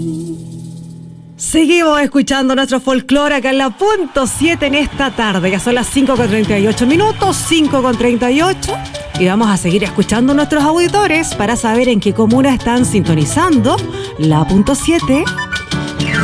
Seguimos escuchando nuestro folclore acá en la punto 7 en esta tarde. Ya son las 5:38 minutos, 5:38. Y vamos a seguir escuchando a nuestros auditores para saber en qué comuna están sintonizando la punto 7